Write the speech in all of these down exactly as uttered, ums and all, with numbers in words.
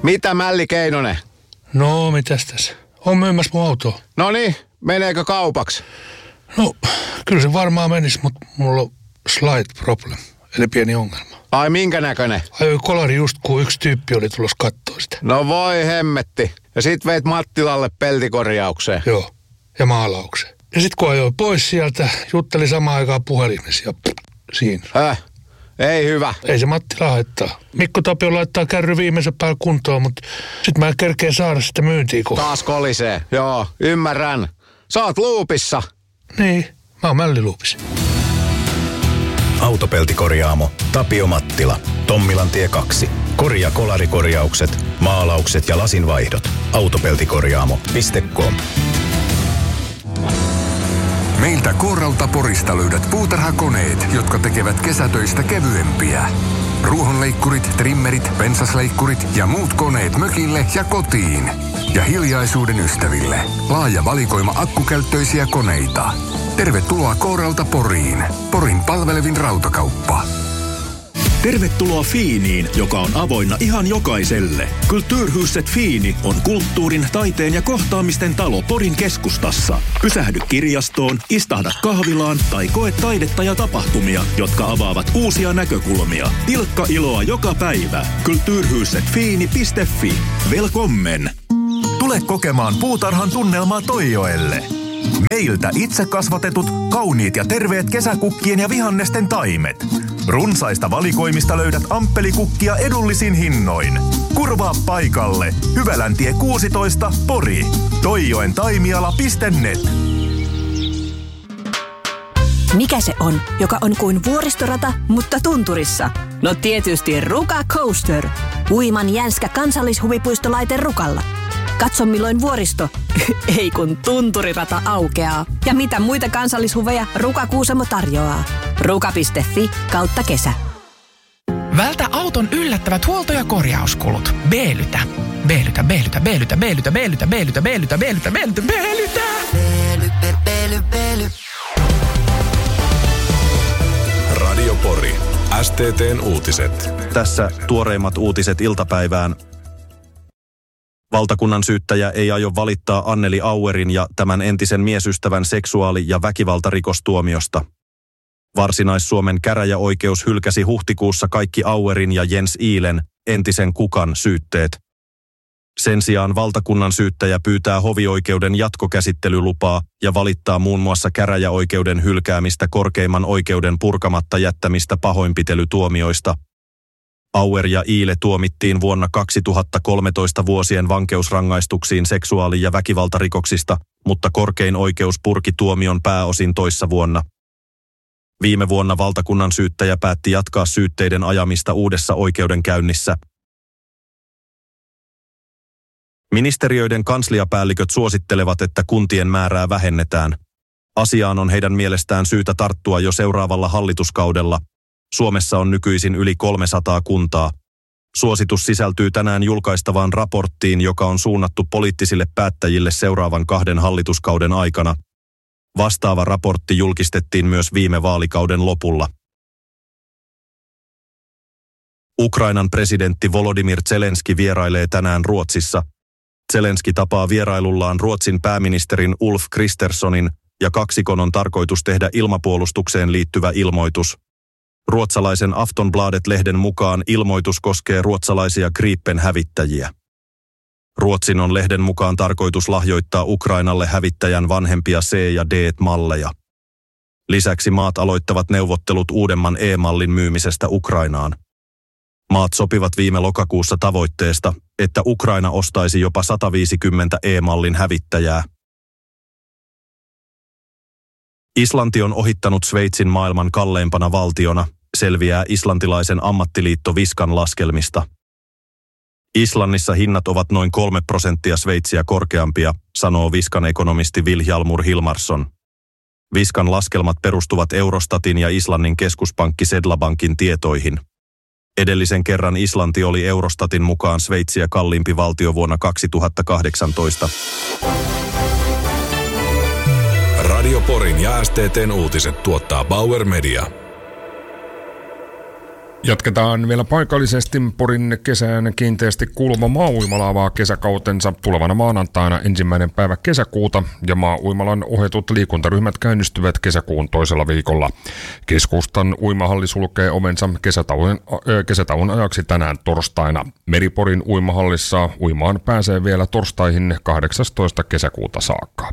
Mitä Mälli Keinonen? No, mitäs tässä? On myymässä mun autoa. No niin, meneekö kaupaksi? No, kyllä se varmaan menisi, mutta mulla on slight problem, eli pieni ongelma. Ai minkä näköinen? Ajoi kolari just kun yksi tyyppi oli tulossa kattoo sitä. No voi hemmetti. Ja sit veit Mattilalle peltikorjaukseen. Joo, ja maalaukseen. Ja sit kun ajoi pois sieltä, jutteli samaan aikaan puhelimessa ja pff, siinä. Häh? Ei hyvä. Ei se Mattila haittaa. Mikko Tapio laittaa kärry viimeisen päällä kuntoon, mutta sit mä en kerkeä saada sitä myyntiä. Kun... Taas kolisee. Joo, ymmärrän. Sä oot luupissa. Niin, mä oon mälliluupissa. Autopeltikorjaamo Tapio Mattila. Tommilantie kaksi. Korjaa kolarikorjaukset, maalaukset ja lasinvaihdot. Autopeltikorjaamo piste com. Meiltä Kooralta Porista löydät puutarhakoneet, jotka tekevät kesätöistä kevyempiä. Ruohonleikkurit, trimmerit, pensasleikkurit ja muut koneet mökille ja kotiin. Ja hiljaisuuden ystäville. Laaja valikoima akkukäyttöisiä koneita. Tervetuloa Kooralta Poriin. Porin palvelevin rautakauppa. Tervetuloa Fiiniin, joka on avoinna ihan jokaiselle. Kulturhuset Fiini on kulttuurin, taiteen ja kohtaamisten talo Porin keskustassa. Pysähdy kirjastoon, istahda kahvilaan tai koe taidetta ja tapahtumia, jotka avaavat uusia näkökulmia. Pilkka iloa joka päivä. kulturhuset fiini piste fi. Velkommen! Tule kokemaan puutarhan tunnelmaa Toijoelle. Meiltä itse kasvatetut, kauniit ja terveet kesäkukkien ja vihannesten taimet. Runsaista valikoimista löydät amppelikukkia edullisin hinnoin. Kurvaa paikalle. Hyväläntie kuusitoista, Pori. toijoen taimiala piste net. Mikä se on, joka on kuin vuoristorata, mutta tunturissa? No tietysti Ruka Coaster. Uiman jänskä kansallishuvipuistolaite Rukalla. Katso milloin vuoristo, ei kun tunturirata aukeaa. Ja mitä muita kansallishuveja Ruka Kuusamo tarjoaa. ruka piste fi kautta kesä. Vältä auton yllättävät huolto- ja korjauskulut. Beelytä. Beelytä, beelytä, beelytä, beelytä, beelytä, beelytä, beelytä, beelytä, beelytä, beelytä. Beely, be, beely, beely. Radio Pori. S T T:n uutiset. Tässä tuoreimmat uutiset iltapäivään. Valtakunnan syyttäjä ei aio valittaa Anneli Auerin ja tämän entisen miesystävän seksuaali- ja väkivaltarikostuomiosta. Varsinais-Suomen käräjäoikeus hylkäsi huhtikuussa kaikki Auerin ja Jens Iilen, entisen Kukan, syytteet. Sen sijaan valtakunnan syyttäjä pyytää hovioikeuden jatkokäsittelylupaa ja valittaa muun muassa käräjäoikeuden hylkäämistä korkeimman oikeuden purkamatta jättämistä pahoinpitelytuomioista. Auer ja Iile tuomittiin vuonna kaksituhattakolmetoista vuosien vankeusrangaistuksiin seksuaali- ja väkivaltarikoksista, mutta korkein oikeus purki tuomion pääosin toissa vuonna. Viime vuonna valtakunnan syyttäjä päätti jatkaa syytteiden ajamista uudessa oikeudenkäynnissä. Ministeriöiden kansliapäälliköt suosittelevat, että kuntien määrää vähennetään. Asiaan on heidän mielestään syytä tarttua jo seuraavalla hallituskaudella. Suomessa on nykyisin yli kolmesataa kuntaa. Suositus sisältyy tänään julkaistavaan raporttiin, joka on suunnattu poliittisille päättäjille seuraavan kahden hallituskauden aikana. Vastaava raportti julkistettiin myös viime vaalikauden lopulla. Ukrainan presidentti Volodymyr Zelenski vierailee tänään Ruotsissa. Zelenski tapaa vierailullaan Ruotsin pääministerin Ulf Kristerssonin ja kaksikon on tarkoitus tehdä ilmapuolustukseen liittyvä ilmoitus. Ruotsalaisen Aftonbladet-lehden mukaan ilmoitus koskee ruotsalaisia Gripen-hävittäjiä. Ruotsin on lehden mukaan tarkoitus lahjoittaa Ukrainalle hävittäjän vanhempia C- ja D-malleja. Lisäksi maat aloittavat neuvottelut uudemman E-mallin myymisestä Ukrainaan. Maat sopivat viime lokakuussa tavoitteesta, että Ukraina ostaisi jopa sata viisikymmentä E-mallin hävittäjää. Islanti on ohittanut Sveitsin maailman kalleimpana valtiona, selviää islantilaisen ammattiliitto Viskan laskelmista. Islannissa hinnat ovat noin kolme prosenttia Sveitsiä korkeampia, sanoo Viskan ekonomisti Vilhjalmur Hilmarsson. Viskan laskelmat perustuvat Eurostatin ja Islannin keskuspankki Sedlabankin tietoihin. Edellisen kerran Islanti oli Eurostatin mukaan Sveitsiä kalliimpi valtio vuonna kaksituhattakahdeksantoista. Radio Porin ja S T T:n uutiset tuottaa Bauer Media. Jatketaan vielä paikallisesti. Porin kesään kiinteästi kuuluva maa-uimala avaa kesäkautensa tulevana maanantaina ensimmäinen päivä kesäkuuta ja maa-uimalan ohjatut liikuntaryhmät käynnistyvät kesäkuun toisella viikolla. Keskustan uimahalli sulkee ovensa kesätauon, äh, kesätauon ajaksi tänään torstaina. Meriporin uimahallissa uimaan pääsee vielä torstaihin kahdeksastoista kesäkuuta saakka.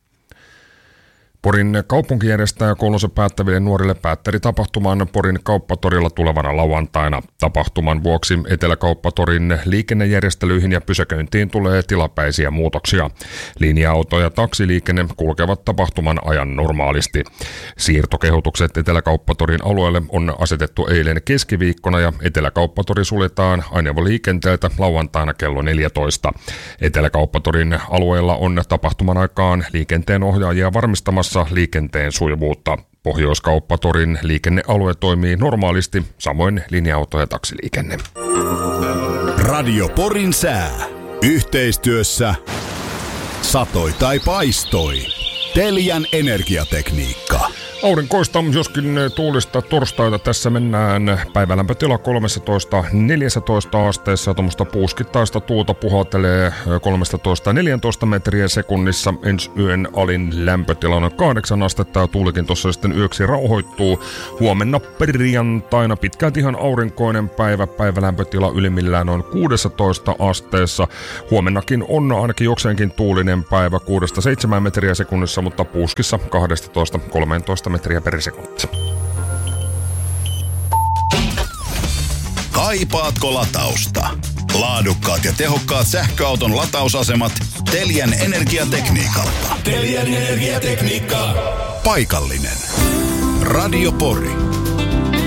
Porin kaupunki järjestää koulunsa päättäville nuorille päättäritapahtuman Porin kauppatorilla tulevana lauantaina. Tapahtuman vuoksi Eteläkauppatorin liikennejärjestelyihin ja pysäköintiin tulee tilapäisiä muutoksia. Linja-auto- ja taksiliikenne kulkevat tapahtuman ajan normaalisti. Siirtokehotukset Eteläkauppatorin alueelle on asetettu eilen keskiviikkona ja Eteläkauppatori suljetaan ajoneuvoliikenteeltä lauantaina kello neljätoista. Eteläkauppatorin alueella on tapahtuman aikaan liikenteen ohjaajia varmistamassa liikenteen sujuvuutta. Pohjoiskauppatorin liikennealue toimii normaalisti, samoin linja-auto- ja taksiliikenne. Radio Porin sää. Yhteistyössä satoi tai paistoi. Telian energiatekniikka. Aurinkoista, joskin tuulista torstaita. Tässä mennään päivälämpötila kolmetoista neljätoista asteessa. Tuommoista puuskittaista tuulta puhaltelee kolmetoista neljätoista metriä sekunnissa. Ensi yön alin lämpötila on kahdeksan astetta ja tuulikin tuossa sitten yöksi rauhoittuu. Huomenna perjantaina pitkälti ihan aurinkoinen päivä. Päivälämpötila ylimmillään on kuusitoista asteessa. Huomennakin on ainakin jokseenkin tuulinen päivä kuudesta seitsemään metriä sekunnissa, mutta puuskissa kaksitoista kolmetoista metriä per sekunti. Kaipaatko latausta? Laadukkaat ja tehokkaat sähköauton latausasemat Telian energiatekniikalta. Telian energiatekniikka. Paikallinen. Radio Pori.